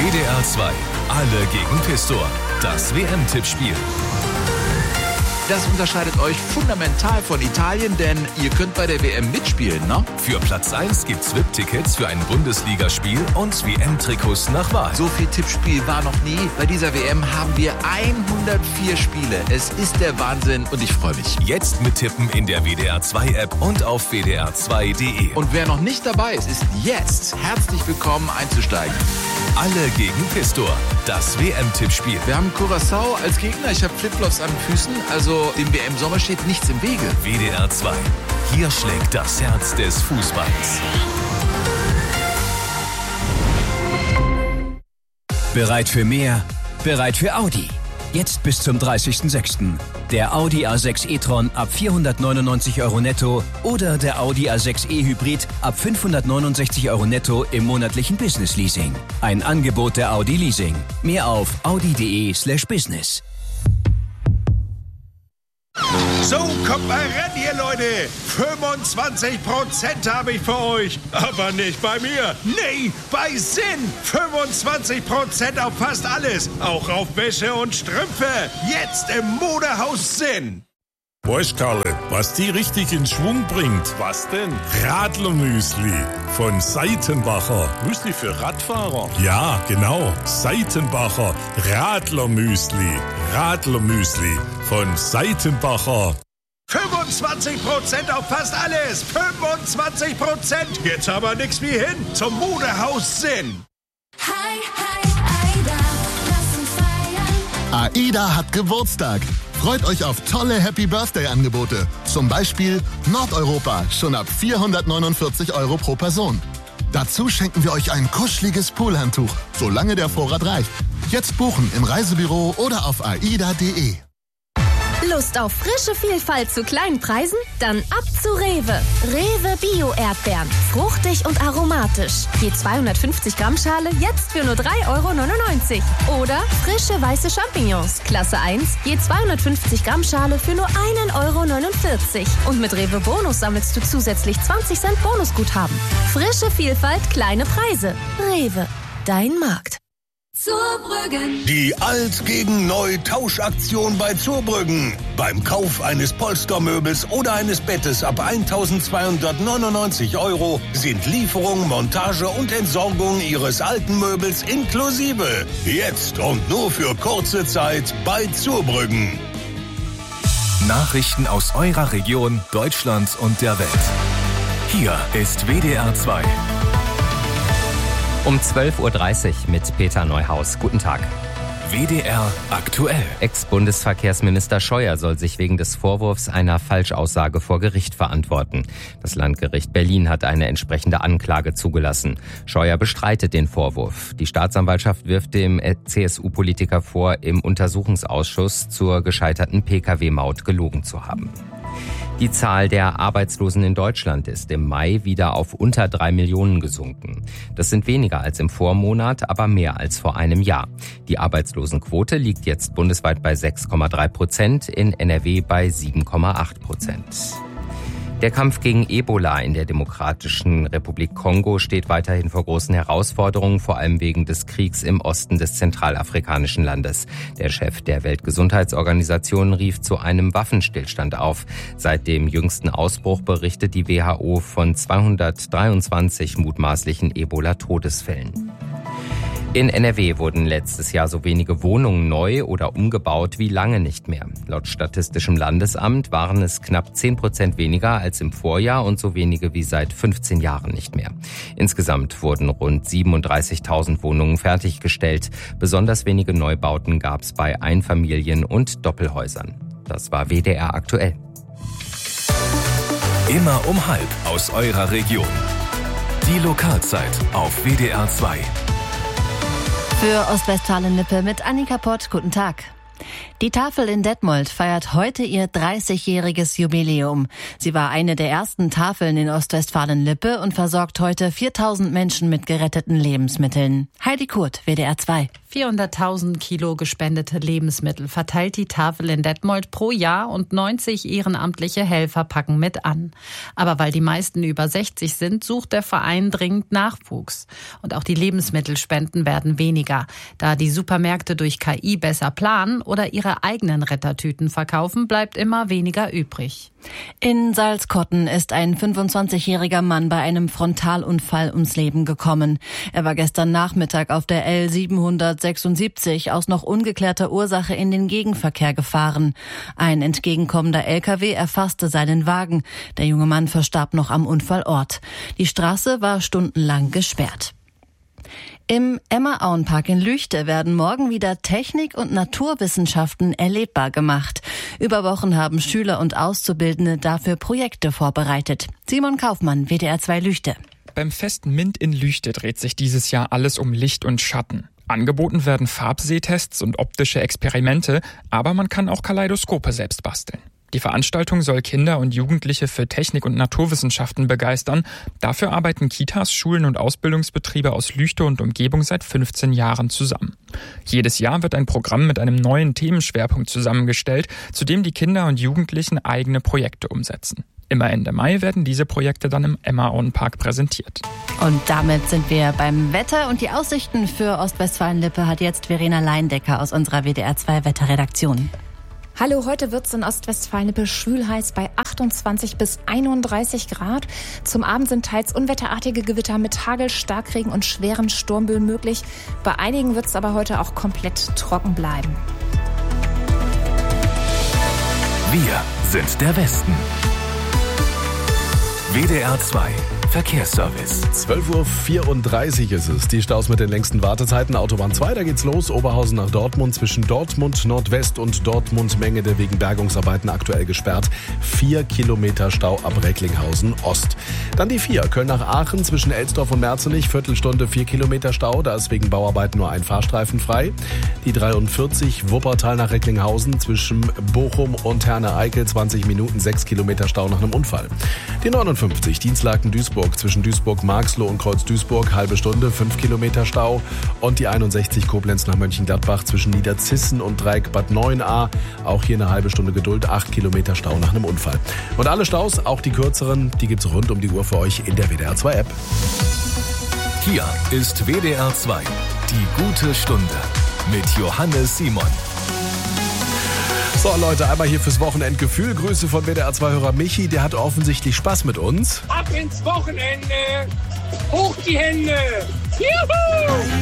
WDR 2. Alle gegen Pistor. Das WM-Tippspiel. Das unterscheidet euch fundamental von Italien, denn ihr könnt bei der WM mitspielen, ne? Für Platz 1 gibt's VIP-Tickets für ein Bundesligaspiel und WM-Trikots nach Wahl. So viel Tippspiel war noch nie. Bei dieser WM haben wir 104 Spiele. Es ist der Wahnsinn und ich freue mich. Jetzt mittippen in der WDR 2 App und auf wdr2.de. Und wer noch nicht dabei ist, ist jetzt herzlich willkommen einzusteigen. Alle gegen Pistor. Das WM-Tippspiel. Wir haben Curaçao als Gegner. Ich habe Flipflops an den Füßen, also dem WM-Sommer steht nichts im Wege. WDR 2. Hier schlägt das Herz des Fußballs. Bereit für mehr? Bereit für Audi. Jetzt bis zum 30.06. Der Audi A6 e-tron ab 499 € netto oder der Audi A6 e-Hybrid ab 569 € netto im monatlichen Business-Leasing. Ein Angebot der Audi Leasing. Mehr auf audi.de/business. So, kommt mal ran, ihr Leute. 25% habe ich für euch. Aber nicht bei mir. Nee, bei Sinn. 25% auf fast alles. Auch auf Wäsche und Strümpfe. Jetzt im Modehaus Sinn. Weißt Karle, was die richtig in Schwung bringt? Was denn? Radlermüsli von Seitenbacher. Müsli für Radfahrer? Ja, genau. Seitenbacher Radlermüsli. Radlermüsli von Seitenbacher. 25% auf fast alles. 25%. Jetzt aber nix wie hin zum Modehaus Sinn. Hi, Aida, lass uns feiern. AIDA hat Geburtstag. Freut euch auf tolle Happy-Birthday-Angebote. Zum Beispiel Nordeuropa, schon ab 449 € pro Person. Dazu schenken wir euch ein kuscheliges Poolhandtuch, solange der Vorrat reicht. Jetzt buchen im Reisebüro oder auf aida.de. Lust auf frische Vielfalt zu kleinen Preisen? Dann ab zu Rewe. Rewe Bio-Erdbeeren. Fruchtig und aromatisch. Je 250 Gramm Schale jetzt für nur 3,99 €. Oder frische weiße Champignons. Klasse 1. Je 250 Gramm Schale für nur 1,49 €. Und mit Rewe Bonus sammelst du zusätzlich 20 Cent Bonusguthaben. Frische Vielfalt, kleine Preise. Rewe. Dein Markt. Zurbrüggen. Die Alt gegen Neu Tauschaktion bei Zurbrüggen. Beim Kauf eines Polstermöbels oder eines Bettes ab 1.299 € sind Lieferung, Montage und Entsorgung Ihres alten Möbels inklusive. Jetzt und nur für kurze Zeit bei Zurbrüggen. Nachrichten aus eurer Region, Deutschland und der Welt. Hier ist WDR 2. Um 12:30 Uhr mit Peter Neuhaus. Guten Tag. WDR aktuell. Ex-Bundesverkehrsminister Scheuer soll sich wegen des Vorwurfs einer Falschaussage vor Gericht verantworten. Das Landgericht Berlin hat eine entsprechende Anklage zugelassen. Scheuer bestreitet den Vorwurf. Die Staatsanwaltschaft wirft dem CSU-Politiker vor, im Untersuchungsausschuss zur gescheiterten Pkw-Maut gelogen zu haben. Die Zahl der Arbeitslosen in Deutschland ist im Mai wieder auf unter 3 Millionen gesunken. Das sind weniger als im Vormonat, aber mehr als vor einem Jahr. Die Arbeitslosenquote liegt jetzt bundesweit bei 6,3%, in NRW bei 7,8%. Der Kampf gegen Ebola in der Demokratischen Republik Kongo steht weiterhin vor großen Herausforderungen, vor allem wegen des Kriegs im Osten des zentralafrikanischen Landes. Der Chef der Weltgesundheitsorganisation rief zu einem Waffenstillstand auf. Seit dem jüngsten Ausbruch berichtet die WHO von 223 mutmaßlichen Ebola-Todesfällen. In NRW wurden letztes Jahr so wenige Wohnungen neu oder umgebaut wie lange nicht mehr. Laut Statistischem Landesamt waren es knapp 10% weniger als im Vorjahr und so wenige wie seit 15 Jahren nicht mehr. Insgesamt wurden rund 37.000 Wohnungen fertiggestellt. Besonders wenige Neubauten gab es bei Einfamilien- und Doppelhäusern. Das war WDR aktuell. Immer um 12:30 aus eurer Region. Die Lokalzeit auf WDR 2. Für Ostwestfalen-Lippe mit Annika Pott. Guten Tag. Die Tafel in Detmold feiert heute ihr 30-jähriges Jubiläum. Sie war eine der ersten Tafeln in Ostwestfalen-Lippe und versorgt heute 4.000 Menschen mit geretteten Lebensmitteln. Heidi Kurt, WDR 2. 400.000 Kilo gespendete Lebensmittel verteilt die Tafel in Detmold pro Jahr und 90 ehrenamtliche Helfer packen mit an. Aber weil die meisten über 60 sind, sucht der Verein dringend Nachwuchs. Und auch die Lebensmittelspenden werden weniger, da die Supermärkte durch KI besser planen oder ihre eigenen Rettertüten verkaufen, bleibt immer weniger übrig. In Salzkotten ist ein 25-jähriger Mann bei einem Frontalunfall ums Leben gekommen. Er war gestern Nachmittag auf der L776 aus noch ungeklärter Ursache in den Gegenverkehr gefahren. Ein entgegenkommender LKW erfasste seinen Wagen. Der junge Mann verstarb noch am Unfallort. Die Straße war stundenlang gesperrt. Im Emma-Auenpark in Lüchte werden morgen wieder Technik- und Naturwissenschaften erlebbar gemacht. Über Wochen haben Schüler und Auszubildende dafür Projekte vorbereitet. Simon Kaufmann, WDR 2 Lüchte. Beim Fest MINT in Lüchte dreht sich dieses Jahr alles um Licht und Schatten. Angeboten werden Farbsehtests und optische Experimente, aber man kann auch Kaleidoskope selbst basteln. Die Veranstaltung soll Kinder und Jugendliche für Technik- und Naturwissenschaften begeistern. Dafür arbeiten Kitas, Schulen und Ausbildungsbetriebe aus Lüchte und Umgebung seit 15 Jahren zusammen. Jedes Jahr wird ein Programm mit einem neuen Themenschwerpunkt zusammengestellt, zu dem die Kinder und Jugendlichen eigene Projekte umsetzen. Immer Ende Mai werden diese Projekte dann im Emma-Auenpark präsentiert. Und damit sind wir beim Wetter und die Aussichten für Ostwestfalen-Lippe hat jetzt Verena Leindecker aus unserer WDR 2 Wetterredaktion. Hallo, heute wird es in Ostwestfalen-Lippe schwül heiß bei 28 bis 31 Grad. Zum Abend sind teils unwetterartige Gewitter mit Hagel, Starkregen und schweren Sturmböen möglich. Bei einigen wird es aber heute auch komplett trocken bleiben. Wir sind der Westen. WDR 2 Verkehrsservice. 12:34 Uhr ist es. Die Staus mit den längsten Wartezeiten. Autobahn 2, da geht's los. Oberhausen nach Dortmund. Zwischen Dortmund Nordwest und Dortmund Mengede wegen Bergungsarbeiten aktuell gesperrt. 4 Kilometer Stau ab Recklinghausen Ost. Dann die 4, Köln nach Aachen zwischen Elsdorf und Merzenich. Viertelstunde 4 Kilometer Stau. Da ist wegen Bauarbeiten nur ein Fahrstreifen frei. Die 43, Wuppertal nach Recklinghausen zwischen Bochum und Herne-Eickel. 20 Minuten, 6 Kilometer Stau nach einem Unfall. Die 59, Dienstlaken-Duisburg zwischen Duisburg-Marxloh und Kreuz-Duisburg, halbe Stunde, 5 Kilometer Stau. Und die 61 Koblenz nach Mönchengladbach zwischen Niederzissen und Dreieck Bad 9a. Auch hier eine halbe Stunde Geduld, 8 Kilometer Stau nach einem Unfall. Und alle Staus, auch die kürzeren, die gibt's rund um die Uhr für euch in der WDR 2 App. Hier ist WDR 2, die gute Stunde mit Johannes Simon. So Leute, einmal hier fürs Wochenendgefühl. Grüße von WDR 2-Hörer Michi, der hat offensichtlich Spaß mit uns. Ab ins Wochenende! Hoch die Hände! Juhu!